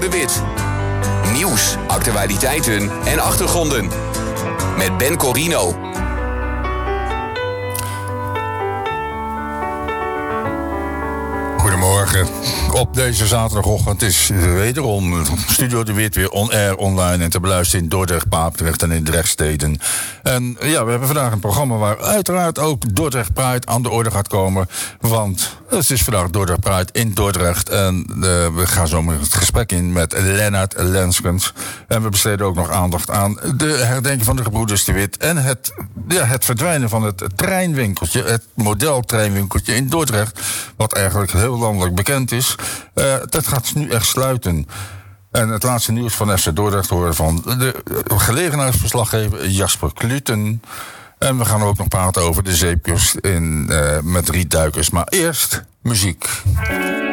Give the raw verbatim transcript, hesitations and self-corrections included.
de Wit. Nieuws, actualiteiten en achtergronden. Met Ben Corino. Goedemorgen. Op deze zaterdagochtend is wederom Studio de Wit weer on-air, online en te beluisteren in Dordrecht, Papendrecht en in Drechtsteden. En ja, we hebben vandaag een programma waar uiteraard ook Dordrecht Pride aan de orde gaat komen. Want het is vandaag Dordrecht Pride in Dordrecht. En uh, we gaan zo met het gesprek in met Lennart Lenskens. En we besteden ook nog aandacht aan de herdenking van de gebroeders de Wit. En het, ja, het verdwijnen van het treinwinkeltje, het modeltreinwinkeltje in Dordrecht. Wat eigenlijk heel landelijk bekend is. Uh, dat gaat nu echt sluiten. En het laatste nieuws van F C Dordrecht horen van de gelegenheidsverslaggever Jasper Kluten. En we gaan ook nog praten over de zeepkust in, uh, met Riet Duikers. Maar eerst muziek.